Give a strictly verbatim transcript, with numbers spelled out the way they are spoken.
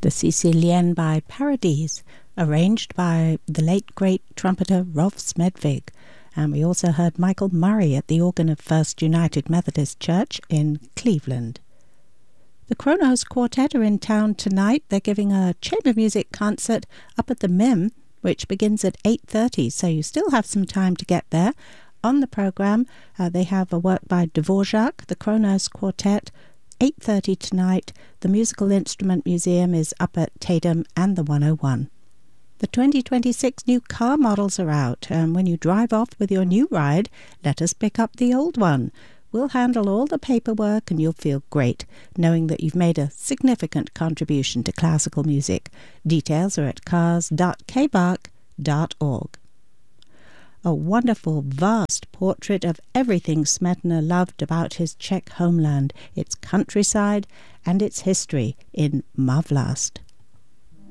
The Sicilienne by Paradise, arranged by the late great trumpeter Rolf Smedvig. And we also heard Michael Murray at the organ of First United Methodist Church in Cleveland. The Kronos Quartet are in town tonight. They're giving a chamber music concert up at the Mim, which begins at eight thirty, so you still have some time to get there. On the programme, uh, they have a work by Dvorak, the Kronos Quartet, eight thirty tonight. The Musical Instrument Museum is up at Tatum and the one oh one. The twenty twenty-six new car models are out, and when you drive off with your new ride, let us pick up the old one. We'll handle all the paperwork and you'll feel great, knowing that you've made a significant contribution to classical music. Details are at cars dot k b a r c dot org. A wonderful, vast portrait of everything Smetana loved about his Czech homeland, its countryside and its history in Mavlast.